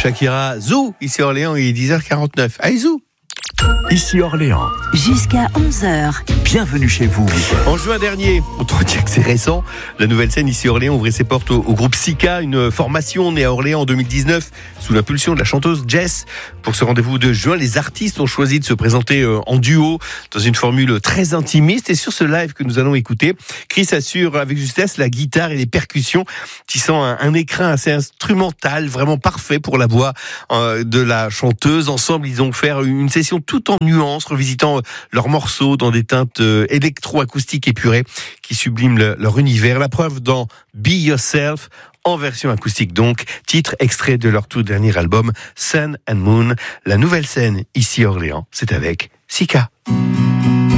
Shakira, Zou, ici à Orléans, il est 10h49. Allez, Zou! Ici Orléans. Jusqu'à 11h. Bienvenue chez vous. En juin dernier, autant dire que c'est récent, la nouvelle scène ici à Orléans ouvrait ses portes au groupe Sika, une formation née à Orléans en 2019 sous l'impulsion de la chanteuse Jess. Pour ce rendez-vous de juin, les artistes ont choisi de se présenter en duo dans une formule très intimiste. Et sur ce live que nous allons écouter, Chris assure avec justesse la guitare et les percussions, tissant un écrin assez instrumental, vraiment parfait pour la voix de la chanteuse. Ensemble, ils ont fait une session tout en nuances, revisitant leurs morceaux dans des teintes électro-acoustiques épurées qui subliment leur univers. La preuve dans Be Yourself, en version acoustique donc, titre extrait de leur tout dernier album Sun and Moon. La nouvelle scène ici à Orléans, c'est avec Sika.